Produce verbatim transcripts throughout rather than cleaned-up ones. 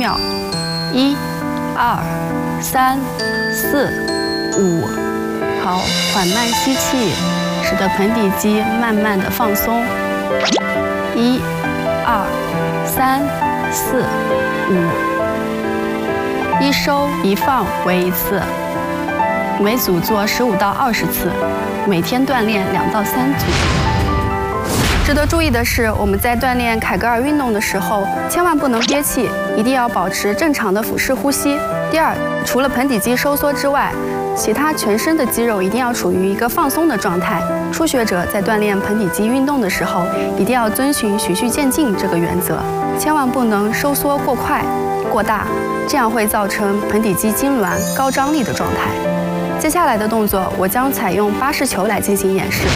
秒，一、二、三、四、五。好，缓慢吸气，使得盆底肌慢慢的放松。一、二、三、四、五。一收一放为一次，每组做十五到二十次，每天锻炼两到三组。值得注意的是，我们在锻炼凯格尔运动的时候，千万不能憋气，一定要保持正常的腹式呼吸。第二，除了盆底肌收缩之外，其他全身的肌肉一定要处于一个放松的状态。初学者在锻炼盆底肌运动的时候，一定要遵循循序渐进这个原则，千万不能收缩过快、过大，这样会造成盆底肌痉挛、高张力的状态。接下来的动作，我将采用巴氏球来进行演示。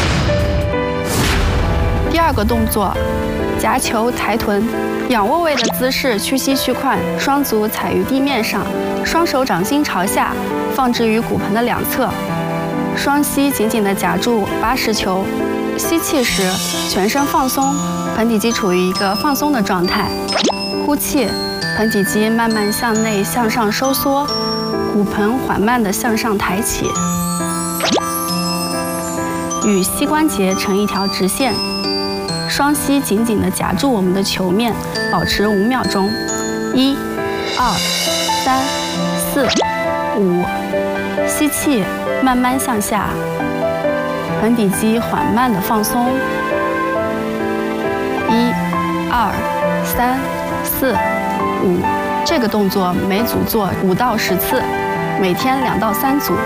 第二个动作，夹球抬臀，仰卧位的姿势，屈膝屈髋，双足踩于地面上，双手掌心朝下，放置于骨盆的两侧，双膝紧紧地夹住巴氏球。吸气时，全身放松，盆底肌处于一个放松的状态。呼气，盆底肌慢慢向内向上收缩，骨盆缓慢地向上抬起，与膝关节成一条直线。双膝紧紧地夹住我们的球面，保持五秒钟。一、二、三、四、五。吸气，慢慢向下，盆底肌缓慢地放松。一、二、三、四、五。这个动作每组做五到十次，每天两到三组。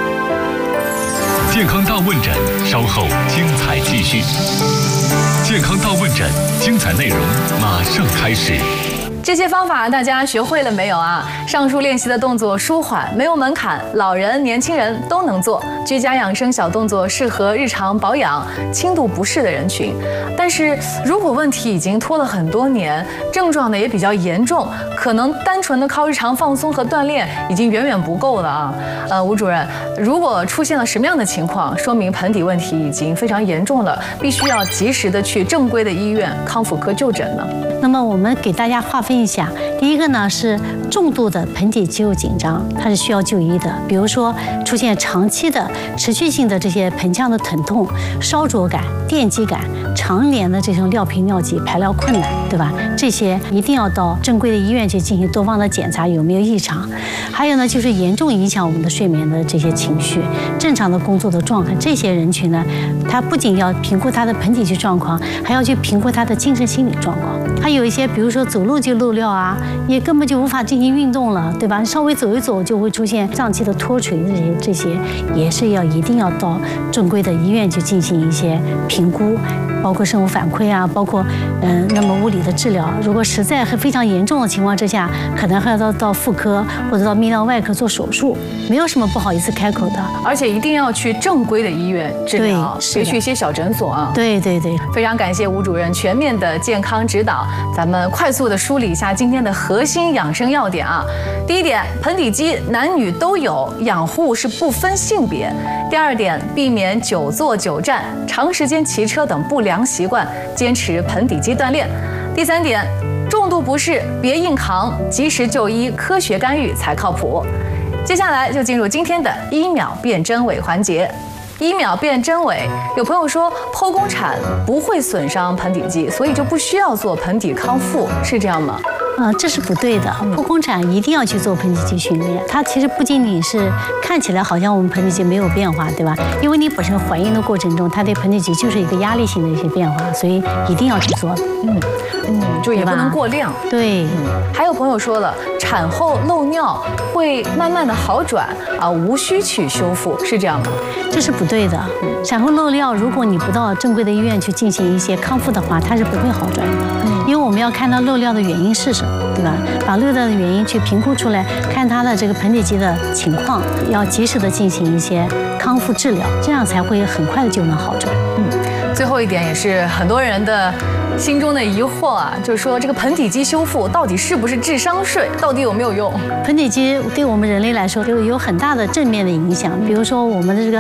健康大问诊，稍后精彩继续。健康大问诊，精彩内容马上开始。 这些方法大家学会了没有啊？上述练习的动作舒缓，没有门槛，老人、年轻人都能做。居家养生小动作适合日常保养、轻度不适的人群。但是如果问题已经拖了很多年，症状呢也比较严重，可能单纯的靠日常放松和锻炼已经远远不够了啊。呃，吴主任，如果出现了什么样的情况，说明盆底问题已经非常严重了，必须要及时的去正规的医院康复科就诊呢？ 那么我们给大家划分一下，第一个呢是重度的盆底肌肉紧张，它是需要就医的。比如说出现长期的、持续性的这些盆腔的疼痛、烧灼感、电击感，常年的这种尿频尿急、排尿困难，对吧？这些一定要到正规的医院去进行多方的检查，有没有异常。还有呢，就是严重影响我们的睡眠的这些情绪、正常的工作的状态，这些人群呢，他不仅要评估他的盆底肌状况，还要去评估他的精神心理状况。还有一些，比如说走路就漏尿啊，也根本就无法进行运动了，对吧？稍微走一走就会出现脏器的脱垂，这些这些也是要一定要到正规的医院去进行一些评估，包括生物反馈啊，包括嗯、呃，那么物理的治疗。如果实在非常严重的情况之下，可能还要到到妇科或者到泌尿外科做手术，没有什么不好意思开口的。 而且一定要去正规的医院治疗，别去一些小诊所啊。 对对对， 非常感谢吴主任全面的健康指导。咱们快速的梳理一下今天的核心养生要点啊。第一点，盆底肌男女都有，养护是不分性别。第二点，避免久坐久站、长时间骑车等不良习惯，坚持盆底肌锻炼。第三点，重度不适别硬扛，及时就医，科学干预才靠谱。接下来就进入今天的一秒辨真伪环节。一秒辨真伪，有朋友说剖宫产不会损伤盆底肌，所以就不需要做盆底康复，是这样吗？ 啊，这是不对的。剖宫产一定要去做盆底肌训练，它其实不仅仅是看起来好像我们盆底肌没有变化，对吧？因为你本身怀孕的过程中，它对盆底肌就是一个压力性的一些变化，所以一定要去做。 嗯嗯，就也不能过量。 对。 嗯，还有朋友说了，产后漏尿会慢慢的好转啊，无需去修复，是这样吗？ 这是不对的。产后漏尿，如果你不到正规的医院去进行一些康复的话，它是不会好转的。嗯，因为我们要看到漏尿的原因是什么，对吧？把漏尿的原因去评估出来，看它的这个盆底肌的情况，要及时的进行一些康复治疗，这样才会很快的就能好转。 嗯，最后一点也是很多人的心中的疑惑啊，就是说这个盆底肌修复到底是不是智商税，到底有没有用？ 盆底肌对我们人类来说有有很大的正面的影响，比如说我们的这个